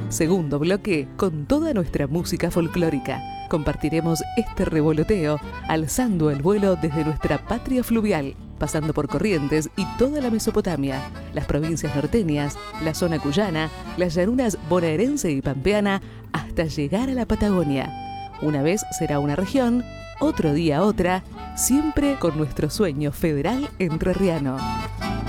Segundo bloque con toda nuestra música folclórica. Compartiremos este revoloteo alzando el vuelo desde nuestra patria fluvial, pasando por Corrientes y toda la Mesopotamia, las provincias norteñas, la zona cuyana, las llanuras bonaerense y pampeana, hasta llegar a la Patagonia. Una vez será una región, otro día otra, siempre con nuestro sueño federal entrerriano.